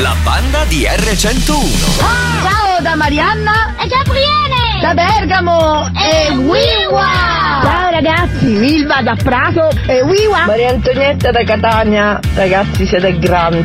La banda di R101. Ciao da Marianna e Gabriele da Bergamo e Wiwa. Ciao ragazzi, Wilva da Prato e Wiwa. Maria Antonietta da Catania. Ragazzi, siete grandi.